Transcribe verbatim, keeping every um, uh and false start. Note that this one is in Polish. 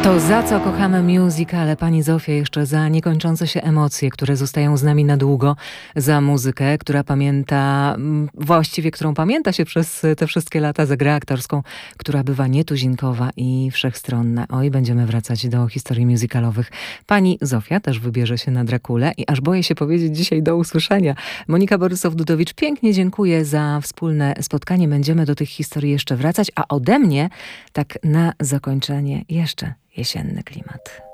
To za co kochamy music, ale pani Zofia jeszcze za niekończące się emocje, które zostają z nami na długo, za muzykę, która pamięta, właściwie którą pamięta się przez te wszystkie lata, za grę aktorską, która bywa nietuzinkowa i wszechstronna. Oj, będziemy wracać do historii musicalowych. Pani Zofia też wybierze się na Drakulę i aż boję się powiedzieć dzisiaj do usłyszenia. Monika Borysow-Dudowicz, pięknie dziękuję za wspólne spotkanie. Będziemy do tych historii jeszcze wracać, a ode mnie tak na zakończenie jeszcze jesienny klimat.